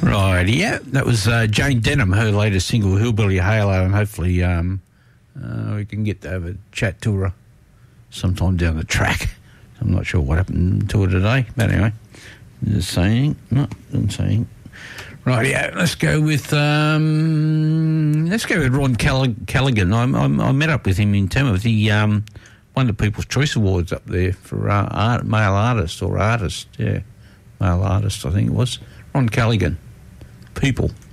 Right, yeah. That was Jane Denham, her latest single, Hillbilly Halo, and hopefully we can get to have a chat to her sometime down the track. I'm not sure what happened to her today, but anyway. Just saying. No, I'm saying. Right, yeah, let's go with Ron Callaghan. I met up with him in Tamworth. He won the People's Choice Awards up there for male artist, male artist, I think it was. Ron Callaghan. People.